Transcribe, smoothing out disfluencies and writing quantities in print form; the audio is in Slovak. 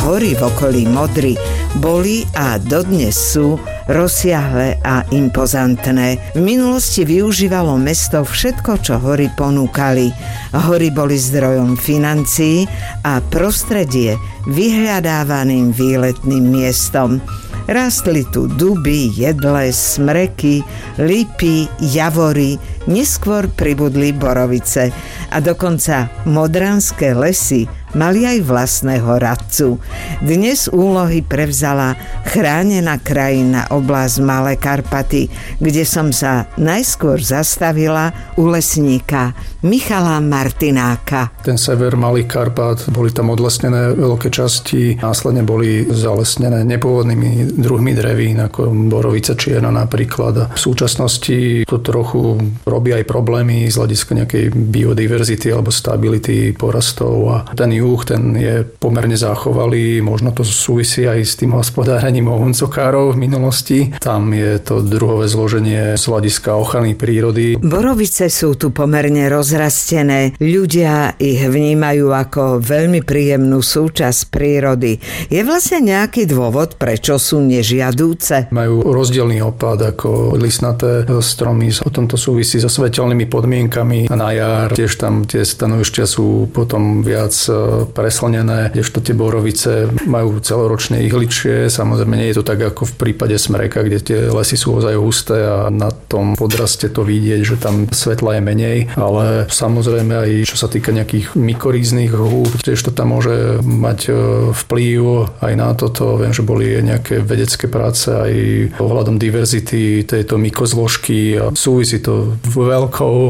hory v okolí Modry boli a dodnes sú rozsiahle a impozantné. V minulosti využívalo mesto všetko, čo hory ponúkali. Hory boli zdrojom financií a prostredie vyhľadávaným výletným miestom. Rastli tu duby, jedle, smreky, lipy, javory, neskôr pribudli borovice a dokonca modranské lesy mali aj vlastného radcu. Dnes úlohy prevzala chránená krajina oblasť Malé Karpaty, kde som sa najskôr zastavila u lesníka Michala Martináka. Ten sever Malých Karpát, boli tam odlesnené veľké časti, následne boli zalesnené nepôvodnými druhmi drevín, ako borovica čierna napríklad. A v súčasnosti to trochu robí aj problémy z hľadiska nejakej biodiverzity alebo stability porastov a ten juh, ten je pomerne zachovalý, možno to súvisí aj s tým hospodárením ohuncokárov v minulosti. Tam je to druhové zloženie z hľadiska ochrany prírody. Borovice sú tu pomerne rozrastené. Ľudia ich vnímajú ako veľmi príjemnú súčasť prírody. Je vlastne nejaký dôvod, prečo sú nežiadúce? Majú rozdielny opad ako listnaté stromy. O tomto súvisí so svetelnými podmienkami na jar. Tiež tam tie stanovištia sú potom viac preslnené, kdežto tie borovice majú celoročne ihličie. Samozrejme nie je to tak ako v prípade smreka, kde tie lesy sú ozaj husté a na tom podraste to vidieť, že tam svetla je menej, ale samozrejme aj čo sa týka nejakých mykoríznych húb, tiež to tam môže mať vplyv aj na toto. Viem, že boli nejaké vedecké práce aj ohľadom diverzity tejto mykozložky a súvisí to veľkou